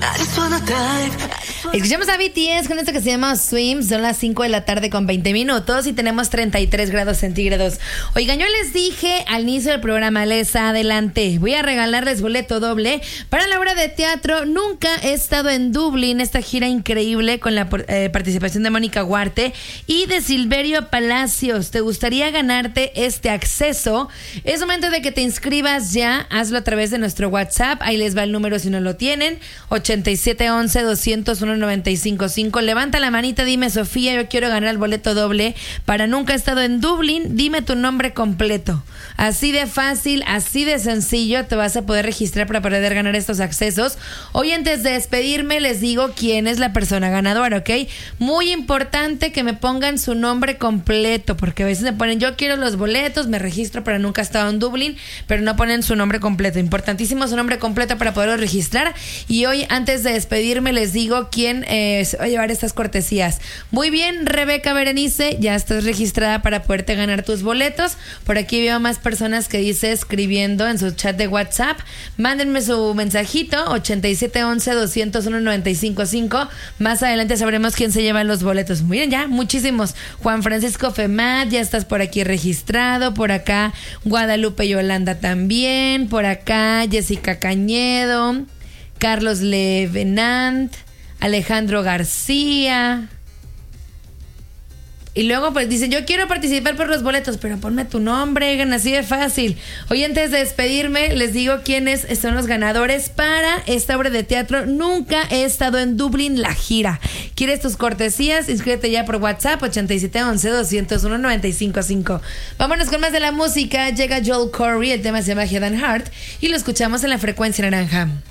Escuchamos a BTS con esto que se llama Swim. Son las 5 de la tarde con 20 minutos y tenemos 33 grados centígrados. Oigan, yo les dije al inicio del programa, les adelanté, voy a regalarles boleto doble para la obra de teatro Nunca he estado en Dublín, esta gira increíble con la participación de Mónica Huarte y de Silverio Palacios. ¿Te gustaría ganarte este acceso? Es momento de que te inscribas ya. Hazlo a través de nuestro WhatsApp. Ahí les va el número si no lo tienen: 8711-201-955. Levanta la manita, dime: Sofía, yo quiero ganar el boleto doble para Nunca he estado en Dublín. Dime tu nombre completo. Así de fácil, así de sencillo te vas a poder registrar para poder ganar estos accesos. Hoy, antes de despedirme, les digo quién es la persona ganadora, ¿ok? Muy importante que me pongan su nombre completo, porque a veces me ponen: yo quiero los boletos, me registro para Nunca he estado en Dublín, pero no ponen su nombre completo. Importantísimo su nombre completo para poderlo registrar. Y hoy, antes de despedirme, les digo quién va a llevar estas cortesías. Muy bien, Rebeca Berenice, ya estás registrada para poderte ganar tus boletos. Por aquí veo más personas que dice escribiendo en su chat de WhatsApp. Mándenme su mensajito: 8711-201-955. Más adelante sabremos quién se lleva los boletos. Miren, ya muchísimos. Juan Francisco Femat, ya estás por aquí registrado. Por acá Guadalupe Yolanda también. Por acá Jessica Cañedo, Carlos Levenant, Alejandro García. Y luego pues dicen: yo quiero participar por los boletos, pero ponme tu nombre, así de fácil. Hoy, antes de despedirme, les digo quiénes son los ganadores para esta obra de teatro Nunca he estado en Dublín, la gira. ¿Quieres tus cortesías? Inscríbete ya por WhatsApp: 8711-201-955. Vámonos con más de la música. Llega Joel Corey, el tema se llama Head and Heart, y lo escuchamos en la frecuencia naranja.